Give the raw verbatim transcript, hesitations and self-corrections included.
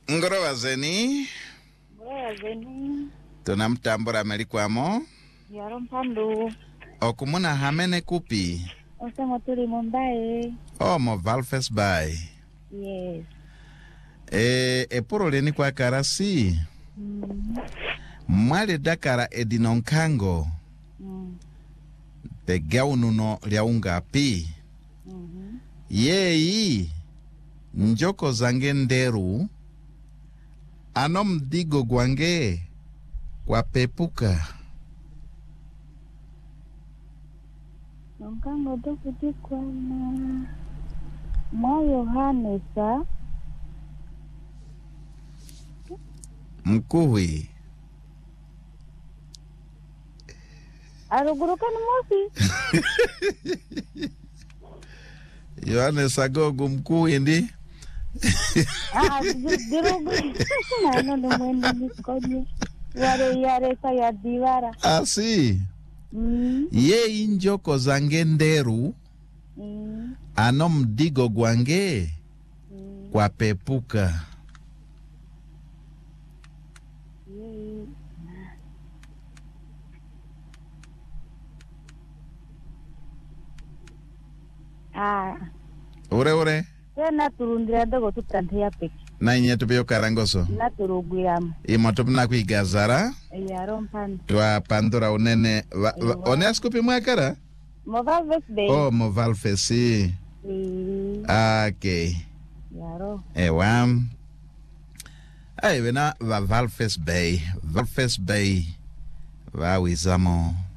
Ngoro wazeni. Ngoro wazeni. Tunamtambura melikwamo. Yaro mpandu. Okumuna hamene kupi. Osemo tuli Mumbai. Oh, mo Valfes Bay. Yes. E, e poro leni kwa karasi. Mm. Mwale dakara edinonkango. Mm. Te gaununo liaunga pi. Mm-hmm. Yei. Njoko zange nderu. Anom digo gwange. Kwa pepuka. Nonkango dokuti kwa na. Mwa Yohanesa. Mkuhui. Aruguruka ni mosi. Yohanesa gogu mkuhui ndi. Ah, dirugu. Ano no mwende niskonye. Yare yare sa ya divara. Ah, si. Mm. Ye injoko zange nderu. Mm. Anom digo gwange. Mm. Kwa pepuka. Yei. Ah. Ure ure. Tena turundira dogo tutanthia peki. Na inye tupio karangoso. Na turugwiramu. Imo tupina kuigazara. Yaro mpanda. Twa pandura unene. Va, va, one askupi mwakara? Mo Valfes Bay. Oh, mo Valfesi. Mm. Okay. Yaro. Ewa. Ay, vena va Valfes Bay. Valfes Bay. Va wizamo.